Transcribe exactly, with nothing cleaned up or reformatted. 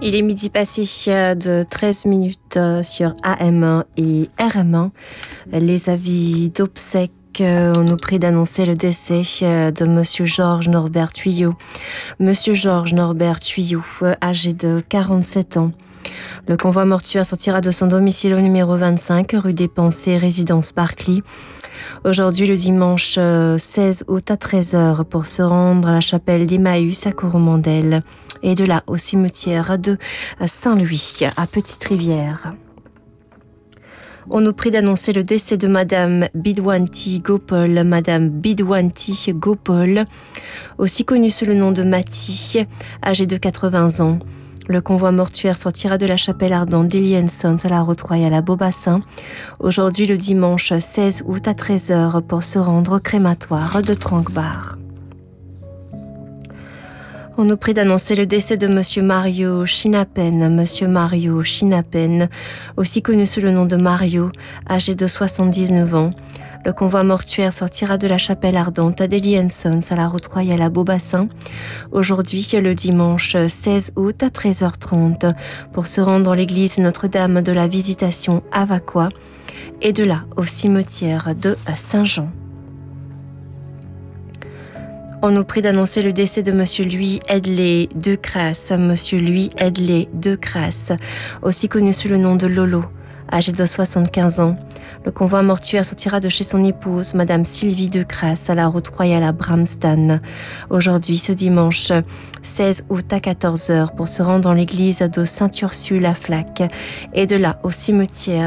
Il est midi passé de treize minutes sur A M un et R M un. Les avis d'obsèques, on nous prie d'annoncer le décès de Monsieur Georges Norbert Tuyau. Monsieur Georges Norbert Tuyau, âgé de quarante-sept ans. Le convoi mortuaire sortira de son domicile au numéro vingt-cinq, rue des Pensées, résidence Barclay. Aujourd'hui, le dimanche seize août à treize heures, pour se rendre à la chapelle d'Emmaüs à Coromandel. Et de là au cimetière de Saint-Louis, à Petite-Rivière. On nous prie d'annoncer le décès de Madame Bidwanti Gopal, Madame Bidwanti Gopal, aussi connue sous le nom de Mati, âgée de quatre-vingts ans. Le convoi mortuaire sortira de la chapelle ardente d'Elian Sons à la Route-Royale à Beaubassin. Aujourd'hui, le dimanche seize août à treize heures, pour se rendre au crématoire de Tranquebar. On nous prie d'annoncer le décès de Monsieur Mario Chinapen, Monsieur Mario Chinapen, aussi connu sous le nom de Mario, âgé de soixante-dix-neuf ans. Le convoi mortuaire sortira de la chapelle ardente d'Elian Sons à la Route-Royale à Beaubassin. Aujourd'hui, le dimanche seize août à treize heures trente, pour se rendre dans l'église Notre-Dame de la Visitation à Vaqua, et de là au cimetière de Saint-Jean. On nous prie d'annoncer le décès de Monsieur Louis Edley de Crasse, Monsieur Louis Edley de Crasse, aussi connu sous le nom de Lolo, âgé de soixante-quinze ans. Le convoi mortuaire sortira de chez son épouse, Madame Sylvie de Crasse, à la Route-Royale à Bramston. Aujourd'hui, ce dimanche seize août à quatorze heures, pour se rendre dans l'église de Sainte-Ursule à Flac, et de là au cimetière